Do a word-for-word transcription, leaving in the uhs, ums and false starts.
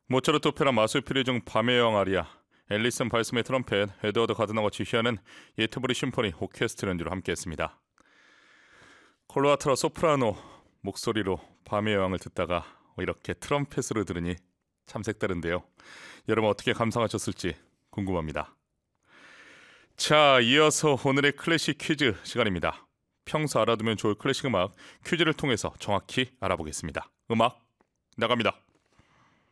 모차르트 오페라 마술피리 중 밤의 여왕 아리아, 앨리슨 발스의 트럼펫, 에드워드 가드너가 지휘하는 예트부리 심포니 오케스트라 연주로 함께했습니다. 콜로아트라 소프라노 목소리로 밤의 여왕을 듣다가 이렇게 트럼펫으로 들으니 참 색다른데요. 여러분 어떻게 감상하셨을지 궁금합니다. 자, 이어서 오늘의 클래식 퀴즈 시간입니다. 평소 알아두면 좋을 클래식 음악 퀴즈를 통해서 정확히 알아보겠습니다. 음악 나갑니다.